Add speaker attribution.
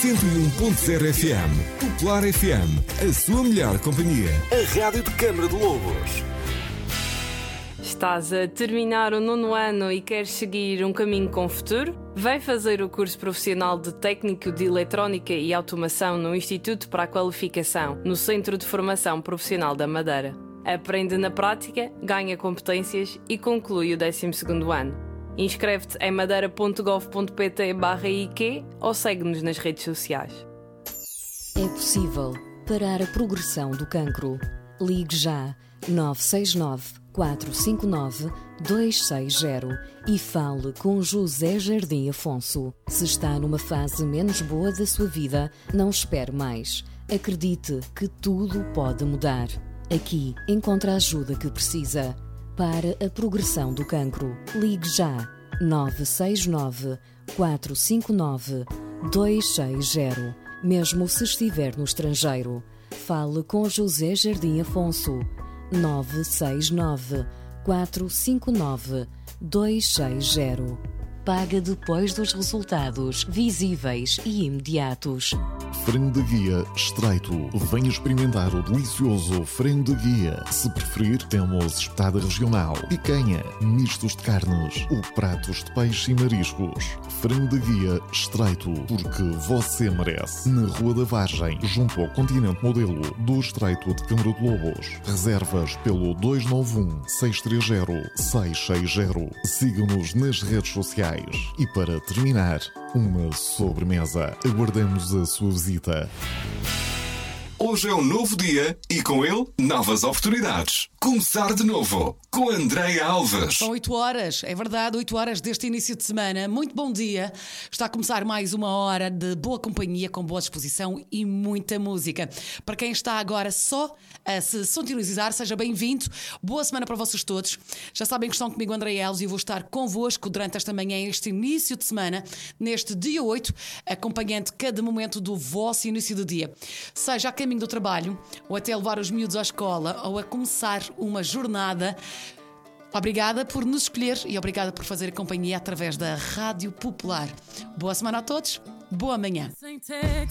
Speaker 1: 101.0 FM. Popular FM. A sua melhor companhia. A rádio de Câmara de Lobos.
Speaker 2: Estás a terminar o 9º ano e queres seguir um caminho com futuro? Vem fazer o curso profissional de Técnico de Eletrónica e Automação no Instituto para a Qualificação, no Centro de Formação Profissional da Madeira. Aprende na prática, ganha competências e conclui o 12º ano. Inscreve-te em madeira.gov.pt/IQ ou segue-nos nas redes sociais.
Speaker 3: É possível parar a progressão do cancro. Ligue já 969 459 260 e fale com José Jardim Afonso. Se está numa fase menos boa da sua vida, não espere mais. Acredite que tudo pode mudar. Aqui encontra a ajuda que precisa. Para a progressão do cancro, ligue já 969 459 260. Mesmo se estiver no estrangeiro, fale com José Jardim Afonso. 969 459 260. Paga depois dos resultados visíveis e imediatos.
Speaker 4: Frango de guia estreito. Venha experimentar o delicioso frango de guia. Se preferir, temos espetada regional, picanha, mistos de carnes ou pratos de peixe e mariscos. Frango de guia estreito, porque você merece. Na Rua da Vargem, junto ao Continente Modelo do Estreito de Câmara de Lobos. Reservas pelo 291-630-660. Siga-nos nas redes sociais. E para terminar, uma sobremesa. Aguardamos a sua visita.
Speaker 1: Hoje é um novo dia e com ele, novas oportunidades. Começar de novo com Andreia Alves.
Speaker 5: São 8 horas, é verdade, 8 horas deste início de semana. Muito bom dia. Está a começar mais uma hora de boa companhia, com boa disposição e muita música. Para quem está agora só a se sintonizar, seja bem-vindo. Boa semana para vocês todos. Já sabem que estão comigo, Andreia Alves, e eu vou estar convosco durante esta manhã, este início de semana, neste dia 8, acompanhando cada momento do vosso início do dia. Seja a caminho do trabalho, ou até levar os miúdos à escola, ou a começar uma jornada. Obrigada por nos escolher e obrigada por fazer a companhia através da Rádio Popular. Boa semana a todos, boa manhã.
Speaker 6: Sem texto,